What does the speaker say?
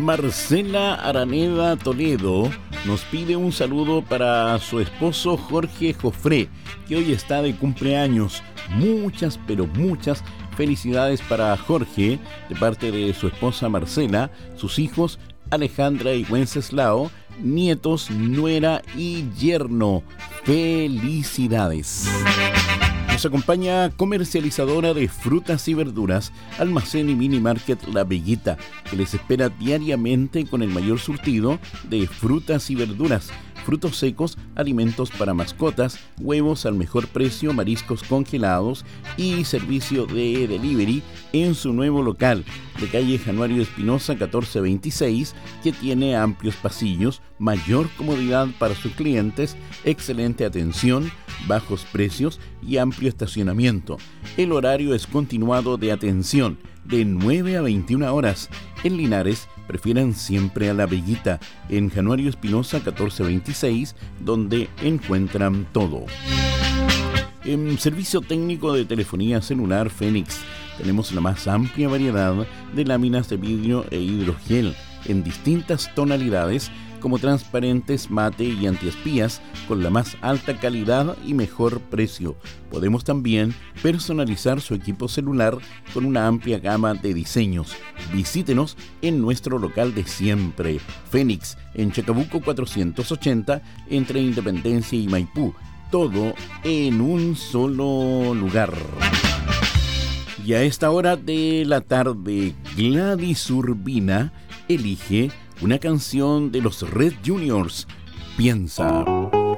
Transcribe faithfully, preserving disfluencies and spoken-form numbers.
Marcela Araneda Toledo nos pide un saludo para su esposo Jorge Jofré, que hoy está de cumpleaños. Muchas, pero muchas felicidades para Jorge de parte de su esposa Marcela, sus hijos Alejandra y Wenceslao, nietos, nuera y yerno. ¡Felicidades! Nos acompaña comercializadora de frutas y verduras, Almacén y Mini Market La Veguita, que les espera diariamente con el mayor surtido de frutas y verduras, frutos secos, alimentos para mascotas, huevos al mejor precio, mariscos congelados y servicio de delivery en su nuevo local de calle Januario Espinosa catorce veintiséis, que tiene amplios pasillos, mayor comodidad para sus clientes, excelente atención, bajos precios y amplio estacionamiento. El horario es continuado de atención de nueve a veintiuna horas. En Linares prefieran siempre a La Veguita, en Januario Espinosa catorce veintiséis, donde encuentran todo. En servicio técnico de telefonía celular Fénix tenemos la más amplia variedad de láminas de vidrio e hidrogel en distintas tonalidades, como transparentes, mate y antiespías, con la más alta calidad y mejor precio. Podemos también personalizar su equipo celular con una amplia gama de diseños. Visítenos en nuestro local de siempre, Fénix, en Chacabuco cuatrocientos ochenta, entre Independencia y Maipú. Todo en un solo lugar. Y a esta hora de la tarde, Gladys Urbina elige una canción de los Red Juniors, Piensa.